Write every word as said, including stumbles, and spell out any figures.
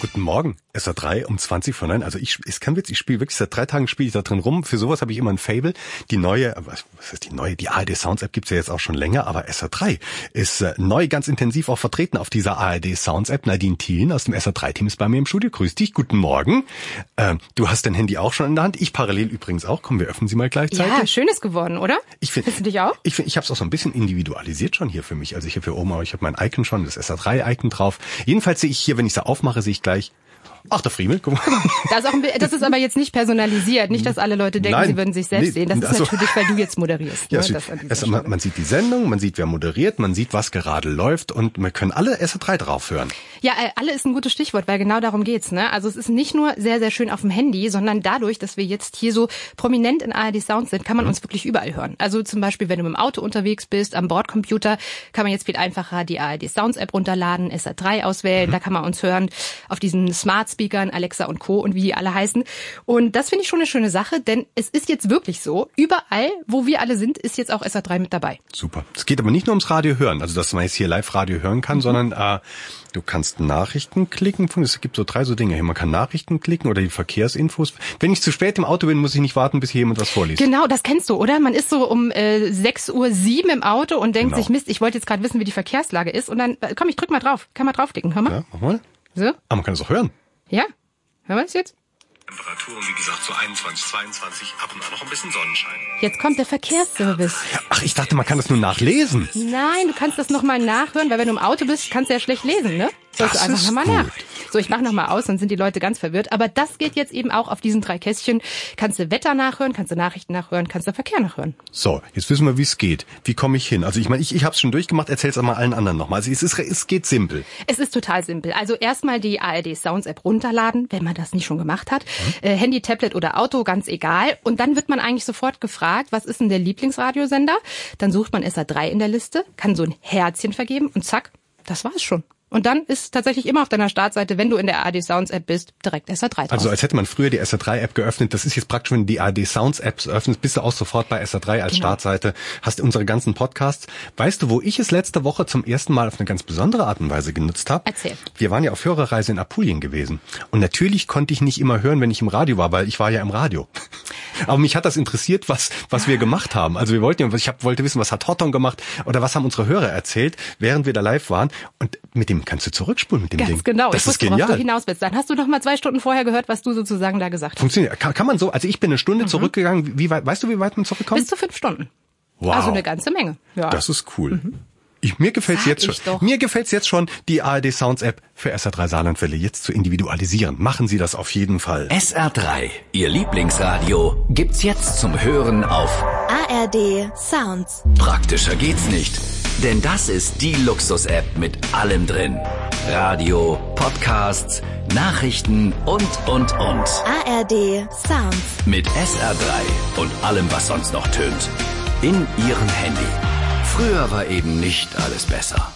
Guten Morgen, S R drei um zwanzig vor neun. Also ich, ist kein Witz, ich spiele wirklich, seit drei Tagen spiele ich da drin rum. Für sowas habe ich immer ein Faible. Die neue, was ist die neue, die A R D Sounds App gibt's ja jetzt auch schon länger, aber S R drei ist äh, neu ganz intensiv auch vertreten auf dieser A R D Sounds App. Nadine Thielen aus dem S R drei Team ist bei mir im Studio. Grüß dich, guten Morgen. Ähm, du hast dein Handy auch schon in der Hand, ich parallel übrigens auch. Komm, wir öffnen sie mal gleichzeitig. Ja, schön ist geworden, oder? Ich finde, Findest du dich auch? Ich finde, ich habe es auch so ein bisschen individualisiert schon hier für mich. Also ich habe hier oben, ich habe mein Icon schon, das S R drei Icon drauf. Jedenfalls sehe ich hier, wenn ich sie aufmache, sehe ich gleich, ach, der Friemel, guck mal. Das ist, auch ein, das ist aber jetzt nicht personalisiert. Nicht, dass alle Leute denken, Nein, sie würden sich selbst nee, sehen. Das ist also, natürlich, weil du jetzt moderierst. Ja, ne? es, das es, man, man sieht die Sendung, man sieht, wer moderiert, man sieht, was gerade läuft und wir können alle S R drei drauf hören. Ja, äh, alle ist ein gutes Stichwort, weil genau darum geht's. Ne? Also es ist nicht nur sehr, sehr schön auf dem Handy, sondern dadurch, dass wir jetzt hier so prominent in A R D Sounds sind, kann man mhm. uns wirklich überall hören. Also zum Beispiel, wenn du mit dem Auto unterwegs bist, am Bordcomputer, kann man jetzt viel einfacher die A R D Sounds App runterladen, S R drei auswählen, mhm. da kann man uns hören auf diesen Smart Speakern, Alexa und Co. und wie die alle heißen. Und das finde ich schon eine schöne Sache, denn es ist jetzt wirklich so, überall, wo wir alle sind, ist jetzt auch S R drei mit dabei. Super. Es geht aber nicht nur ums Radio hören, also dass man jetzt hier Live-Radio hören kann, mhm. sondern äh, du kannst Nachrichten klicken. Es gibt so drei so Dinge hier. Man kann Nachrichten klicken oder die Verkehrsinfos. Wenn ich zu spät im Auto bin, muss ich nicht warten, bis hier jemand was vorliest. Genau, das kennst du, oder? Man ist so um äh, sechs Uhr sieben im Auto und denkt genau. sich, Mist, ich wollte jetzt gerade wissen, wie die Verkehrslage ist. Und dann, komm, ich drück mal drauf. Kann man draufklicken, hör mal. Ja, mach mal. So. Aber man kann es auch hören. Ja, hören wir es jetzt? Temperaturen, wie gesagt, so einundzwanzig, zweiundzwanzig, ab und an noch ein bisschen Sonnenschein. Jetzt kommt der Verkehrsservice. Ach, ich dachte, man kann das nur nachlesen. Nein, du kannst das nochmal nachhören, weil wenn du im Auto bist, kannst du ja schlecht lesen, ne? Sollst du einfach nochmal nach. So, ich mach nochmal aus, dann sind die Leute ganz verwirrt. Aber das geht jetzt eben auch auf diesen drei Kästchen. Kannst du Wetter nachhören, kannst du Nachrichten nachhören, kannst du Verkehr nachhören. So, jetzt wissen wir, wie es geht. Wie komme ich hin? Also ich meine, ich, ich habe es schon durchgemacht, erzähl's aber mal allen anderen nochmal. Also es, ist, es geht simpel. Es ist total simpel. Also erstmal die A R D Sounds App runterladen, wenn man das nicht schon gemacht hat. Hm. Äh, Handy, Tablet oder Auto, ganz egal. Und dann wird man eigentlich sofort gefragt, was ist denn der Lieblingsradiosender? Dann sucht man S R drei in der Liste, kann so ein Herzchen vergeben und zack, das war's schon. Und dann ist tatsächlich immer auf deiner Startseite, wenn du in der A R D Sounds App bist, direkt S R drei drauf. Also als hätte man früher die S R drei App geöffnet. Das ist jetzt praktisch, wenn du die A R D Sounds App öffnest, bist du auch sofort bei S R drei als genau. Startseite, hast unsere ganzen Podcasts. Weißt du, wo ich es letzte Woche zum ersten Mal auf eine ganz besondere Art und Weise genutzt habe? Erzähl. Wir waren ja auf Hörerreise in Apulien gewesen. Und natürlich konnte ich nicht immer hören, wenn ich im Radio war, weil ich war ja im Radio. Aber mich hat das interessiert, was was wir gemacht haben. Also wir wollten ja, ich hab, wollte wissen, was hat Horton gemacht oder was haben unsere Hörer erzählt, während wir da live waren. Und mit dem kannst du zurückspulen, mit dem Ganz Ding. genau. Das ich ist wusste, genial. Worauf du hinaus willst. Dann hast du noch mal zwei Stunden vorher gehört, was du sozusagen da gesagt hast. Funktioniert. Kann, kann man so, also ich bin eine Stunde mhm. zurückgegangen. Wie weit, weißt du, wie weit man zurückkommt? Bis zu fünf Stunden. Wow. Also eine ganze Menge. Ja. Das ist cool. Mhm. Ich, mir gefällt's Sag jetzt schon. doch. Mir gefällt's jetzt schon, die A R D Sounds App für S R drei Saarlandwelle jetzt zu individualisieren. Machen Sie das auf jeden Fall. S R drei, Ihr Lieblingsradio, gibt's jetzt zum Hören auf A R D Sounds. Praktischer geht's nicht, denn das ist die Luxus-App mit allem drin. Radio, Podcasts, Nachrichten und, und, und. A R D Sounds. Mit S R drei und allem, was sonst noch tönt. In Ihrem Handy. Früher war eben nicht alles besser.